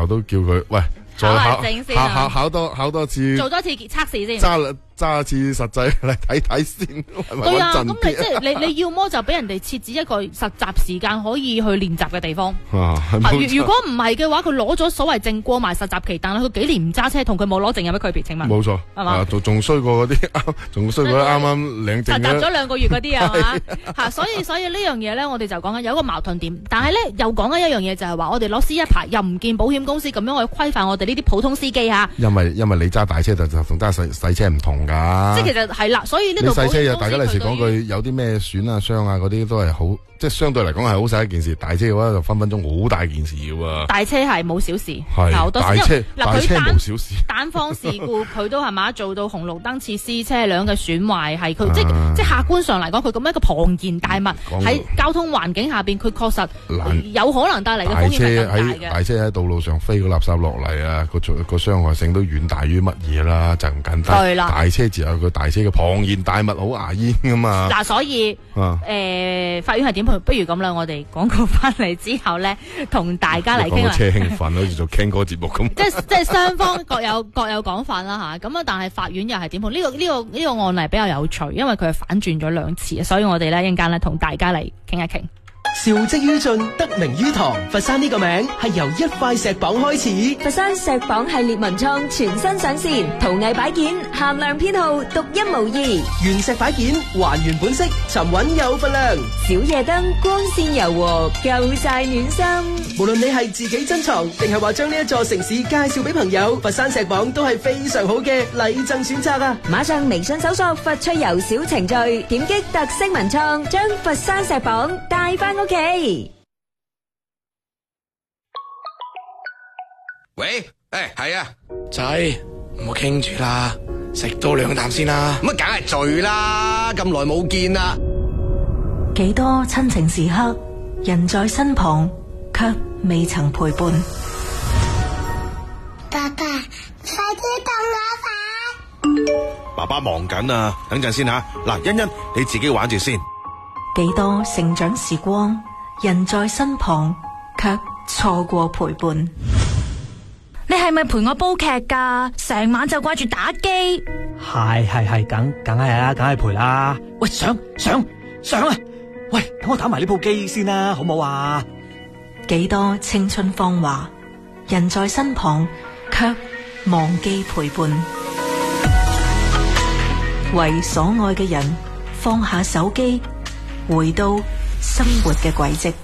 候都叫佢喂，再考多次， 做多次測試先。 揸一次實際嚟睇睇先，係咪對啊，咁穩陣啲？ 你即係你要麼就俾人哋設置一個實習時間可以去練習嘅地方。如果唔係嘅話，佢攞咗所謂證過埋實習期，但係佢幾年唔揸車，同佢冇攞證有咩區別？請問？ 冇錯，係嘛？仲衰過嗰啲，仲衰過啱啱領證實習咗2個月嗰啲係嘛？嚇，所以呢樣嘢咧，我哋就講緊有一個矛盾點，但係咧又講緊一樣嘢就係話，我哋攞 C1牌又唔見保險公司咁樣去規範我哋呢啲普通司機嚇。 因為你揸大車就同揸細車唔同。 即係其實係啦，所以呢度細車又大家嚟時講句有啲咩損啊傷啊嗰啲都係好，即係相對嚟講係好細一件事。大車嘅話就分分鐘好大件事嘅喎。大車係冇小事，係大車冇小事。單方事故佢都係嘛做到紅綠燈設施、車輛嘅損壞係佢即係客觀上嚟講，佢咁樣一個龐然大物喺交通環境下邊，佢確實有可能帶嚟嘅風險係更大嘅。大車喺道路上飛個垃圾落嚟啊，個傷害性都遠大於乜嘢啦，就唔簡單。對啦，大車就有個大車嘅龐然大物，好牙煙噶嘛。嗱，所以法院係點判？不如咁啦，我哋廣告翻嚟之後咧，同大家嚟傾下。講到車興奮，好似做傾歌節目咁。即係雙方各有講法啦吓。咁啊，但係法院又係點判？呢個案例比較有趣，因為佢係反轉咗2次，所以我哋咧一陣間咧同大家嚟傾一傾。 韶跡於盡，得名於堂。佛山呢個名係由一塊石榜開始。 佛山石榜系列文創全新上線，陶藝擺件限量編號，獨一無二。 原石擺件還原本色，沉穩有份量。 小夜燈光線柔和，夠晒暖心。 無論你係自己珍藏，定係話將呢一座城市介紹俾朋友，佛山石榜都係非常好嘅禮贈選擇啊！ 馬上微信搜索佛趣遊小程序，點擊特色文創，將佛山石榜帶翻屋企。 喂，係啊， 仔，唔好傾住啦，食多2啖先啦。 咁啊，梗係醉啦，咁耐冇見啦。 幾多親情時刻，人在身旁，卻未曾陪伴。 爸爸，快啲當我飯。 爸爸忙緊啊，等陣先吓。嗱，欣欣你自己玩住先。 幾多成長時光，人在身旁，卻錯過陪伴。 你係咪陪我煲劇㗎？成晚就掛住打機。 係，梗係啦，梗係陪啦。喂，上啊！喂，等我打埋呢部機先啦，好唔好啊？ 幾多青春芳華，人在身旁，卻忘記陪伴。為所愛嘅人放下手機，回到生活嘅軌跡。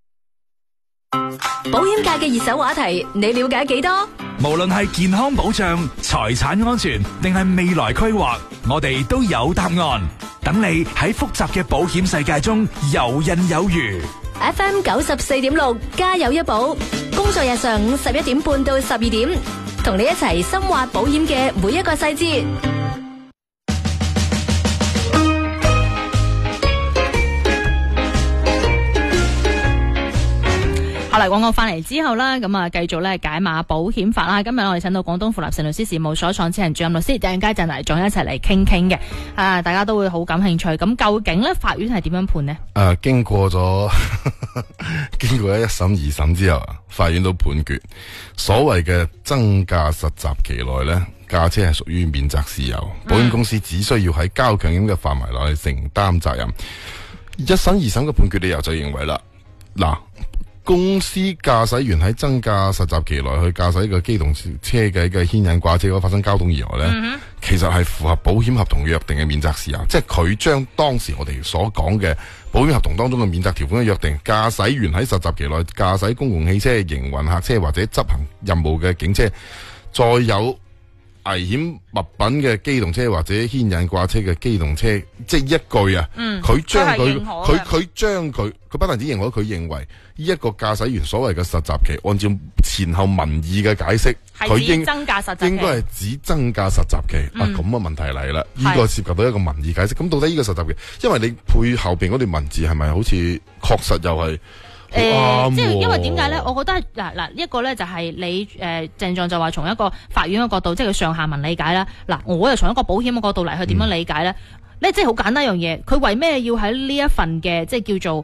保險界嘅熱手話題，你了解幾多？ 無論係健康保障、財產安全，定係未來規劃，我哋都有答案。等你喺複雜嘅保險世界中游刃有餘。 FM 94.6，加油一保。工作日上午11點半到12點，同你一齊深挖保險嘅每一個細節。 後嚟廣告翻嚟之後啦，咁啊繼續咧解碼保險法啦。今日我哋請到廣東富立成律師事務所創始人主任律師鄭家振嚟，仲一齊嚟傾傾嘅。大家都會好感興趣。咁究竟咧法院係點樣判呢？ 經過一審二審之後啊，法院都判決，所謂嘅增駕實習期內咧，駕車係屬於免責事由，保險公司只需要喺交強險嘅範圍內承擔責任。一審二審嘅判決理由就認為啦，嗱。公司駕駛員喺增駕實習期內去駕駛一個機動車嘅牽引掛車嗰發生交通意外呢，其實係符合保險合同約定嘅免責事由，即係佢將當時我哋所講嘅保險合同當中嘅免責條款嘅約定，駕駛員喺實習期內駕駛公共汽車、營運客車或者執行任務嘅警車，再有危險物品嘅機動車或者牽引掛車嘅機動車，即係一句啊，佢不但只認可，佢認為呢一個駕駛員所謂嘅實習期，按照前後民意嘅解釋，佢應該係指增駕實習期。咁嘅問題嚟啦，呢個涉及到一個民意解釋。咁到底呢個實習期，因為你配後邊嗰段文字係咪好似確實又係？ 即係因為點解咧？我覺得嗱一個咧就係你鄭狀就話從一個法院嘅角度，即係佢上下文理解啦。嗱，我又從一個保險嘅角度嚟去點樣理解咧？即係好簡單一樣嘢，佢為咩要喺呢一份嘅即係叫做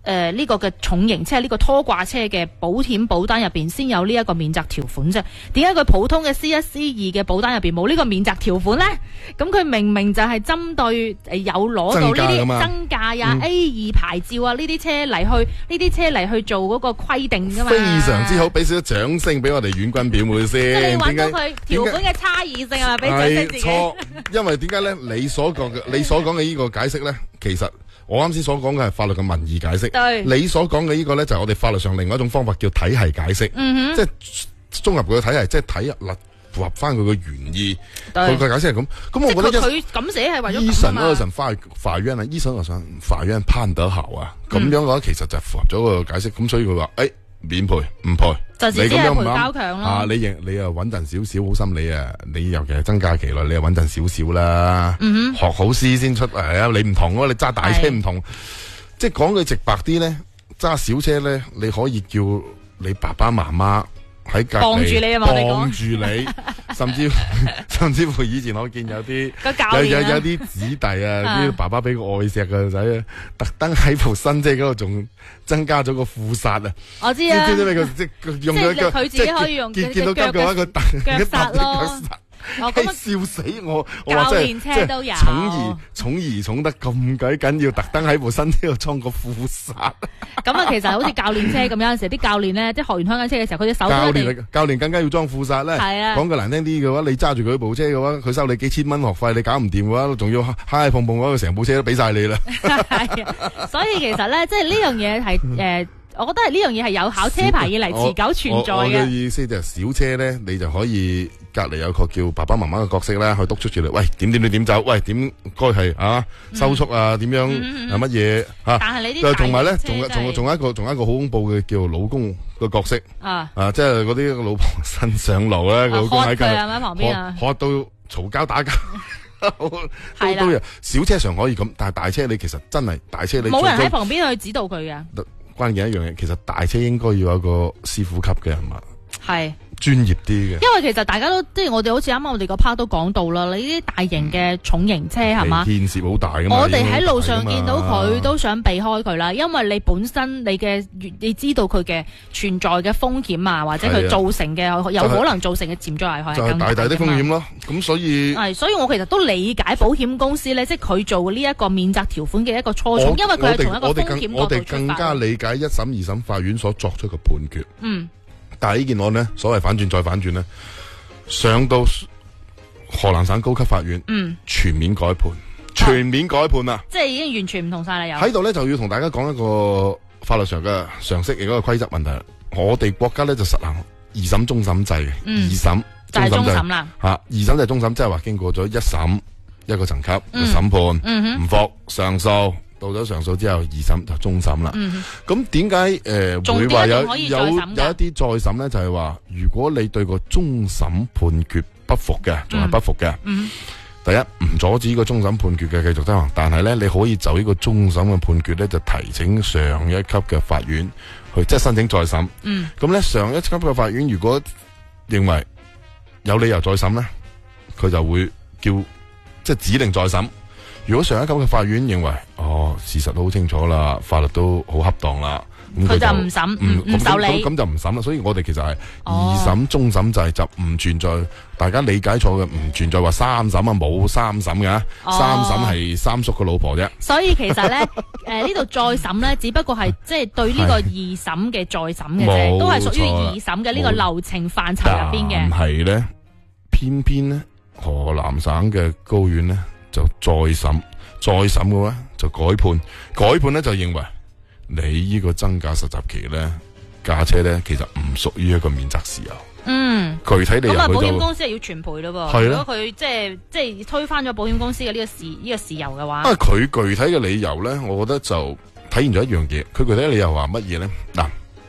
呢個嘅重型車呢個拖掛車嘅保險保單入邊先有呢一個免責條款啫。點解佢普通嘅 C1、C2嘅保單入邊冇呢個免責條款呢？咁佢明明就係針對有攞到呢啲增價呀、A2 牌照啊呢啲車嚟去做嗰個規定噶嘛。 非常之好，俾少少掌聲俾我哋遠軍表妹先。 即係你揾到佢條款嘅差異性係咪？俾掌聲自己。 錯，因為點解咧？你所講嘅呢個解釋咧，其實我啱先所講嘅係法律嘅民意解釋。 對， 你所講嘅呢個咧就係我哋法律上另外一種方法叫體系解釋。即係綜合佢嘅體系，即係睇符合翻佢嘅原意。佢嘅解釋係咁。咁我覺得佢咁寫係為咗一審法院啊，一審法院判得好啊，咁樣嘅話其實就符合咗個解釋。咁所以佢話免賠唔賠， 就只係賠交強咯。 啊，你又穩陣少少，好心理啊！你尤其係增假期內，你又穩陣少少啦。學好師先出嚟啊！你唔同，你揸大車唔同。即係講句直白啲咧，揸小車咧，你可以叫你爸爸媽媽喺隔籬幫住你，甚至乎以前我見有啲有啲子弟啊，啲爸爸俾個愛錫嘅仔啊，特登喺部新車嗰度仲增加咗個副剎啊！ 我知啊， 知即係用咗腳， 佢自己可以用見到急嘅話，佢腳剎咯。 笑死我！ 教練車都有寵兒寵得咁鬼緊要，特登喺部新車度裝個副剎。 咁啊，其實好似教練車咁，有陣時啲教練咧，即係學完香港車嘅時候，佢隻手都一定教練更加要裝副剎咧。係啊，講句難聽啲嘅話，你揸住佢部車嘅話，佢收你幾千蚊學費，你搞唔掂嘅話，仲要揩碰碰嗰個成部車都俾晒你啦。 係啊，所以其實咧，即係呢樣嘢係我覺得係呢樣嘢係有考車牌以嚟持久存在嘅。我嘅意思就係小車咧，你就可以隔籬有個叫爸爸媽媽嘅角色咧，去督促住你。喂，點走？喂，點該係收速啊？點樣係乜嘢啊？ 但係你啲同埋咧，仲有一個好恐怖嘅叫老公嘅角色即係嗰啲老婆新上路咧，老公喺旁邊啊， 喝到嘈交打交。都有小車上可以咁，但係大車你其實真係大車你冇人喺旁邊去指導佢嘅。 關鍵一樣嘢，其實大車應該要有一個師傅級嘅人物，係專業啲嘅。 因為其實大家都即係我哋好似啱啱我哋個 part 都講到啦，你呢啲大型嘅重型車係嘛， 牽涉好大噶嘛。 我哋喺路上見到佢都想避開佢啦，因為你本身你知道佢嘅存在嘅風險啊，或者佢造成嘅有可能造成嘅潛在危害， 就係大的風險咯。咁所以我其實都理解保險公司咧，即係佢做呢一個免責條款嘅一個初衷，因為佢係從一個風險角度出發。 我哋更加理解一審、二審法院所作出嘅判決。但係呢件案呢，所謂反轉再反轉呢，上到河南省高級法院，全面改判， 即係已經完全唔同晒啦。又喺度呢，就要同大家講一個法律上嘅常識，亦都係規則問題。我哋國家呢，就實行二審終審制嘅，二審就係終審啦。 二審就係終審，即係話經過咗一審一個層級嘅審判，唔服上訴。到咗上訴之後，二審就終審啦。咁點解會話有一啲再審咧？就係話，如果你對個終審判決不服嘅，仲係不服嘅，第一唔阻止個終審判決嘅繼續執行，但係咧你可以就呢個終審嘅判決咧，就提請上一級嘅法院去，即係申請再審。咁咧上一級嘅法院如果認為有理由再審咧，佢就會即係指定再審。如果上一級嘅法院認為事實都好清楚啦，法律都好恰當啦， 佢就唔審唔受理， 咁就唔審啦。所以我哋其實係二審終審制，就唔存在大家理解錯嘅，唔存在話三審啊，冇三審嘅，三審係三叔嘅老婆啫。 所以其實咧，呢度再審咧，只不過係即係對呢個二審嘅再審嘅啫，都係屬於二審嘅呢個流程範疇入邊嘅。 但係咧，偏偏咧，河南省嘅高院咧。就再審嘅話就改判咧就認為你呢個增加實習期咧駕車咧其實唔屬於一個免責事由。具體理由咁保險公司係要全賠咯噃。如果佢即係推翻咗保險公司嘅呢個事由嘅話， 佢具體嘅理由咧，我覺得就體現咗一樣嘢。佢具體嘅理由話乜嘢咧？嗱。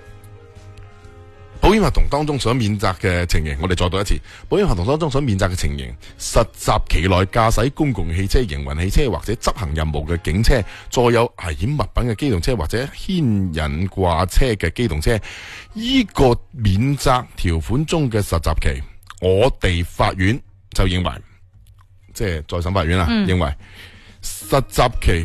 保險合同當中所免責嘅情形，我哋再讀一次。保險合同當中所免責嘅情形，實習期內駕駛公共汽車、營運汽車或者執行任務嘅警車，載有危險物品嘅機動車或者牽引掛車嘅機動車，依個免責條款中嘅實習期，我哋法院就認為，即係再審法院啦，認為實習期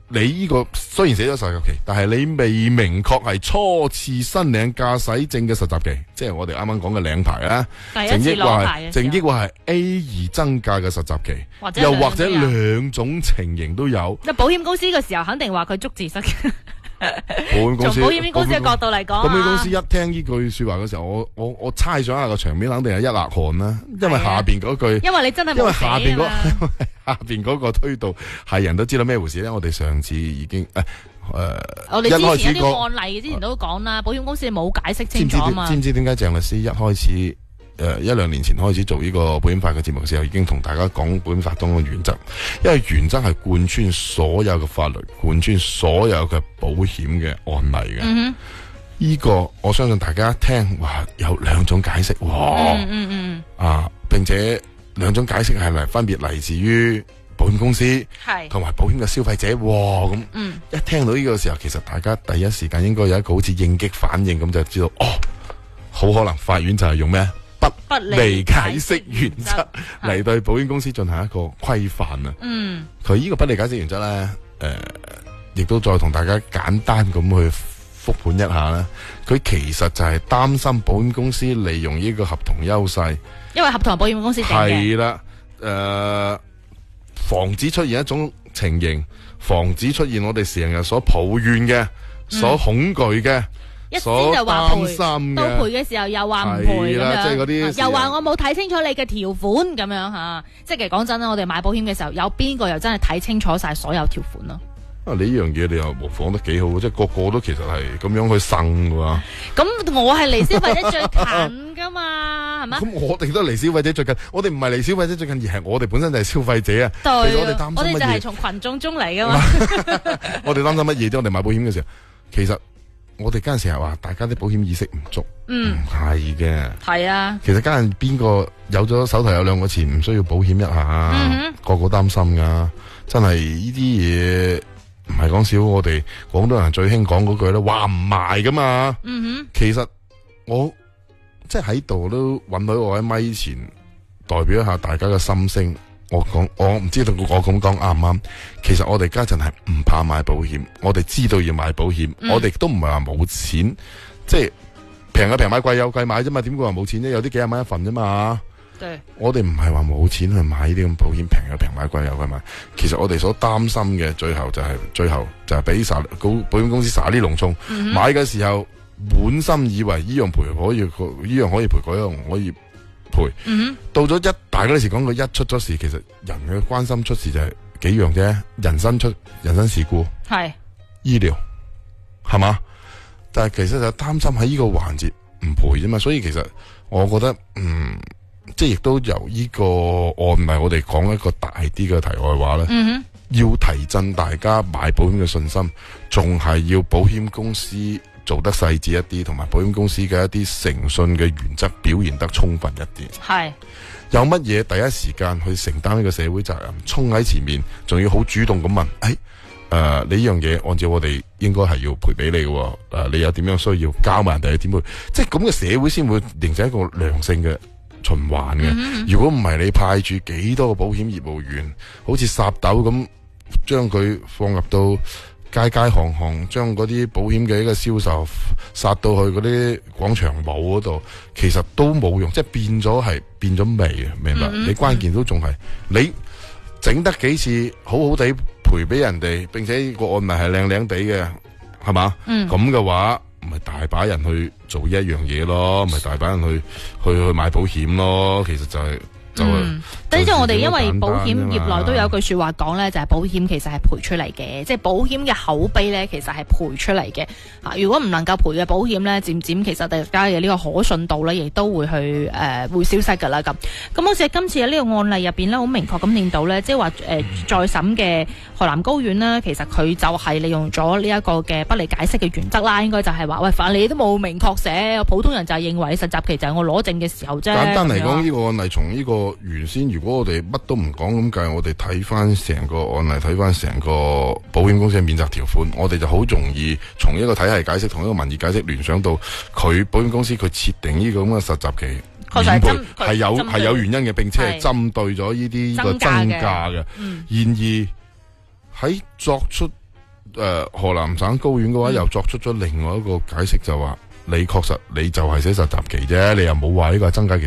你呢個雖然寫咗實習期，但係你未明確係初次申領駕駛證嘅實習期，即係我哋啱啱講嘅領牌啦。 第一次攞牌嘅時候， 淨抑或係 A2 增價嘅實習期，又或者兩種情形都有。 保險公司嘅時候肯定話佢捉字蝨。 保險公司， 從保險公司嘅角度嚟講， 保險公司一聽呢句說話嘅時候，我猜想下個場面肯定係一額汗啦，因為下邊嗰句， 因為你真係冇寫啊嘛， 因為下邊嗰個推導係人都知道咩回事咧。我哋上次已經我哋之前一啲案例之前都講啦，保險公司冇解釋清楚啊嘛。 知唔知點解鄭律師一開始一兩年前開始做呢個保險法嘅節目嘅時候，已經同大家講保險法中嘅原則，因為原則係貫穿所有嘅法律，貫穿所有嘅保險嘅案例嘅。呢個我相信大家一聽，哇，有兩種解釋，哇，並且兩種解釋係咪分別嚟自於保險公司同埋保險嘅消費者？哇，咁一聽到呢個時候，其實大家第一時間應該有一個好似應激反應咁，就知道哦，好可能法院就係用咩？不利解釋原則嚟對保險公司進行一個規範啊。佢呢個不利解釋原則咧，亦都再同大家簡單咁去復盤一下啦。佢其實就係擔心保險公司利用呢個合同優勢， 因為合同係保險公司定嘅。 係啦，防止出現一種情形，防止出現我哋成日所抱怨嘅、所恐懼嘅。 一先就話賠，到賠嘅時候又話唔賠咁樣， 即係嗰啲又話我冇睇清楚你嘅條款咁樣吓。即係其實講真啦，我哋買保險嘅時候，有邊個又真係睇清楚晒所有條款咯？ 你呢樣嘢你又模仿得幾好，即係個個都其實係咁樣去呻噶。 咁我係離消費者最近噶嘛，係咪？ 咁我哋都離消費者最近，我哋唔係離消費者最近，而係我哋本身就係消費者啊。 對， 其實我哋擔心乜嘢？ 我哋就係從群眾中嚟噶嘛。 我哋擔心乜嘢啫？我哋買保險嘅時候，其實。我哋嗰陣時係話大家啲保險意識唔足，唔係嘅， 係啊。 其實嗰陣邊個有咗手頭有兩個錢，唔需要保險一下，個個擔心噶，真係呢啲嘢唔係講笑。我哋廣東人最興講嗰句咧，話唔埋噶嘛。其實我即係喺度都允許我喺咪前代表一下大家嘅心聲。我唔知道我咁講啱唔啱？其實我哋家陣係唔怕買保險，我哋知道要買保險，我哋都唔係話冇錢，即係平買貴有貴買啫嘛。點會話冇錢啫？有啲幾廿蚊一份啫嘛。對，我哋唔係話冇錢去買呢啲咁保險，平買貴有貴買。其實我哋所擔心嘅最後就係俾保險公司撒啲龍蟲，買嘅時候滿心以為呢樣賠可以，呢樣可以賠，嗰樣可以。賠，到咗大家嗰時講佢一出咗事，其實人嘅關心出事就係幾樣啫，人身事故，係醫療，係嘛？但係其實就擔心喺呢個環節唔賠啫嘛，所以其實我覺得，即係亦都由呢個案例，我哋講一個大啲嘅題外話啦。要提振大家買保險嘅信心，仲係要保險公司做得細緻一啲，同埋保險公司嘅一啲誠信嘅原則表現得充分一啲。係有乜嘢第一時間去承擔呢個社會責任，衝喺前面，仲要好主動咁問，你呢樣嘢按照我哋應該係要賠俾你嘅，你有點樣需要交埋人哋點賠，即係咁嘅社會先會形成一個良性嘅循環嘅。如果唔係，你派住幾多個保險業務員，好似撒豆咁，將佢放入到街行，將嗰啲保險嘅一個銷售殺到去嗰啲廣場舞嗰度，其實都冇用，即係變咗味啊！明白？你關鍵都仲係你整得幾次好好地賠俾人哋，並且個案例係靚靚地嘅，係嘛？咁嘅話，咪大把人去做呢一樣嘢咯，咪大把人去買保險咯。其實就係。 等住我哋，因為保險業內都有句說話講咧，就係保險其實係賠出嚟嘅，即係保險嘅口碑咧，其實係賠出嚟嘅。如果唔能夠賠嘅保險咧，漸漸其實大家嘅呢個可信度咧，亦都會去會消失噶啦。咁好似今次喺呢個案例入邊咧，好明確咁見到咧，即係話再審嘅河南高院呢，其實佢就係利用咗呢一個嘅不利解釋嘅原則啦。應該就係話，喂，反正你都冇明確寫，普通人就係認為實習期就係我攞證嘅時候啫。簡單嚟講，呢個案例從呢個原先，如果我哋乜都唔講咁計，我哋睇翻成個案例，睇翻成個保險公司嘅免責條款，我哋就好容易從一個體系解釋同一個民意解釋聯想到佢保險公司佢設定呢個咁嘅實習期免賠係有原因嘅，並且係針對咗呢啲個增價嘅。然而喺作出河南省高院嘅話又作出咗另外一個解釋，就話你確實你就係寫實習期啫，你又冇話呢個係增加期。